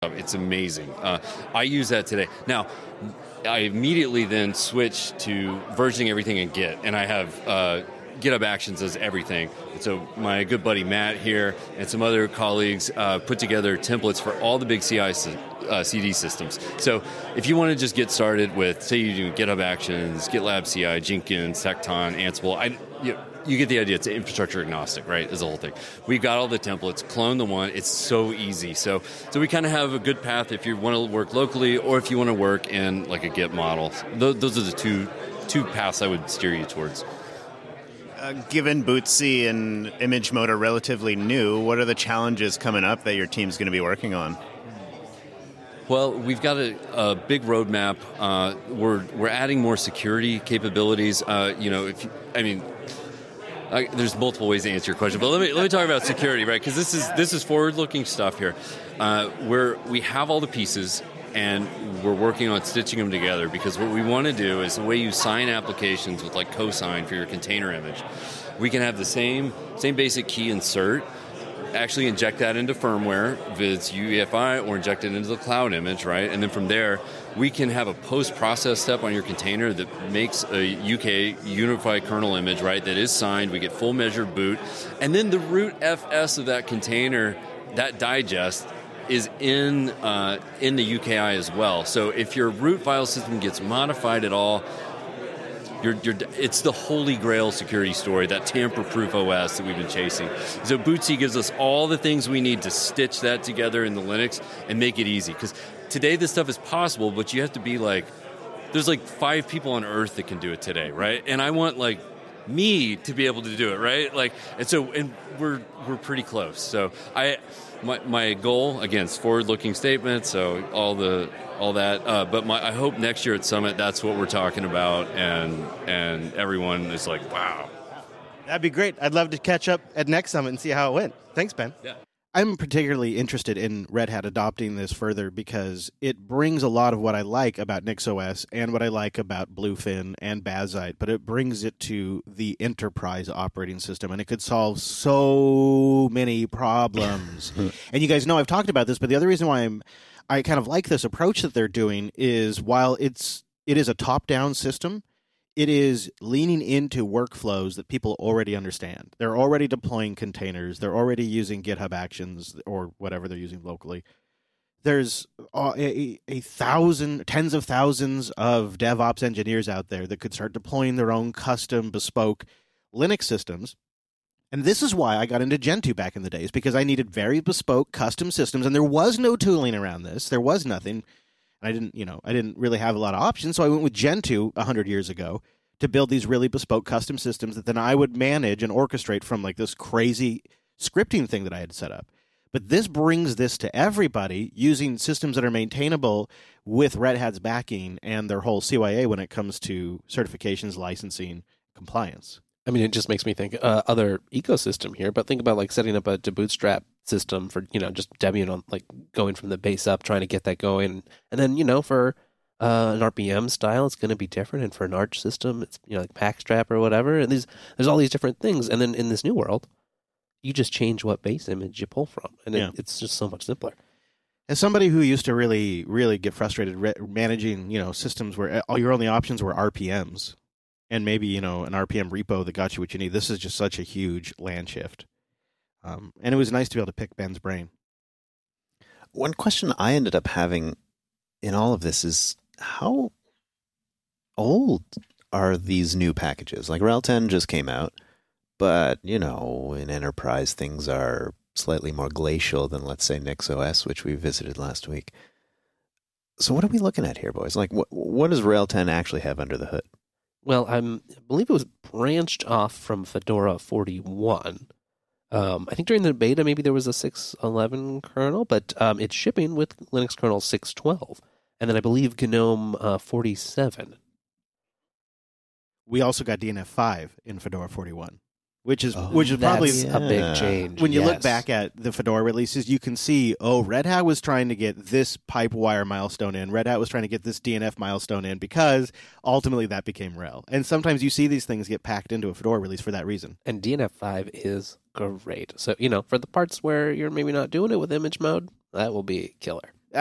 It's amazing. I use that today. Now, I immediately then switch to versioning everything in Git, and I have GitHub Actions as everything. And so my good buddy Matt here and some other colleagues put together templates for all the big CD systems. So if you want to just get started with, say you do GitHub Actions, GitLab CI, Jenkins, Tekton, Ansible, you get the idea. It's infrastructure agnostic, right, is the whole thing. We've got all the templates, clone the one. It's so easy. So we kind of have a good path if you want to work locally or if you want to work in like a Git model. Those are the two paths I would steer you towards. Given Bootsy and Image Mode are relatively new, what are the challenges coming up that your team's going to be working on? Well, we've got a big roadmap. We're adding more security capabilities. There's multiple ways to answer your question, but let me talk about security, right? Because this is forward-looking stuff here. We have all the pieces, and we're working on stitching them together. Because what we want to do is the way you sign applications with like cosign for your container image, we can have the same basic key insert. Actually inject that into firmware, if it's UEFI, or inject it into the cloud image, right? And then from there, we can have a post-process step on your container that makes a UK unified kernel image, right, that is signed. We get full measured boot. And then the root FS of that container, that digest, is in the UKI as well. So if your root file system gets modified at all, it's the holy grail security story, that tamper-proof OS that we've been chasing. So Bootsy gives us all the things we need to stitch that together in the Linux and make it easy. Because today this stuff is possible, but you have to be like, there's like 5 people on Earth that can do it today, right? And I want like me to be able to do it, right? And we're pretty close. So my goal, again, is forward-looking statement. So all that. But I hope next year at Summit, that's what we're talking about, and everyone is like, wow. That'd be great. I'd love to catch up at next Summit and see how it went. Thanks, Ben. Yeah. I'm particularly interested in Red Hat adopting this further because it brings a lot of what I like about NixOS and what I like about Bluefin and Bazzite, but it brings it to the enterprise operating system, and it could solve so many problems. And you guys know I've talked about this, but the other reason why I kind of like this approach that they're doing is while it is a top-down system, it is leaning into workflows that people already understand. They're already deploying containers. They're already using GitHub Actions or whatever they're using locally. There's tens of thousands of DevOps engineers out there that could start deploying their own custom, bespoke Linux systems. And this is why I got into Gentoo back in the days, because I needed very bespoke custom systems, and there was no tooling around this. There was nothing. I didn't really have a lot of options, so I went with Gentoo 100 years ago to build these really bespoke custom systems that then I would manage and orchestrate from like this crazy scripting thing that I had set up. But this brings this to everybody using systems that are maintainable with Red Hat's backing and their whole CYA when it comes to certifications, licensing, compliance. I mean, it just makes me think other ecosystem here, but think about like setting up a bootstrap system for, just Debian on like going from the base up, trying to get that going. And then, for an RPM style, it's going to be different. And for an Arch system, it's, like Packstrap or whatever. And there's all these different things. And then in this new world, you just change what base image you pull from. And it's just so much simpler. As somebody who used to really, really get frustrated managing, systems where all your only options were RPMs, and maybe, an RPM repo that got you what you need. This is just such a huge land shift. And it was nice to be able to pick Ben's brain. One question I ended up having in all of this is how old are these new packages? Like RHEL 10 just came out, but, in enterprise things are slightly more glacial than, let's say, NixOS, which we visited last week. So what are we looking at here, boys? Like, what does RHEL 10 actually have under the hood? Well, I believe it was branched off from Fedora 41. I think during the beta, maybe there was a 6.11 kernel, but it's shipping with Linux kernel 6.12. And then I believe GNOME 47. We also got DNF 5 in Fedora 41. Which is probably a big change. When you look back at the Fedora releases, you can see, Red Hat was trying to get this pipe wire milestone in. Red Hat was trying to get this DNF milestone in because ultimately that became RHEL. And sometimes you see these things get packed into a Fedora release for that reason. And DNF 5 is great. So, for the parts where you're maybe not doing it with image mode, that will be killer.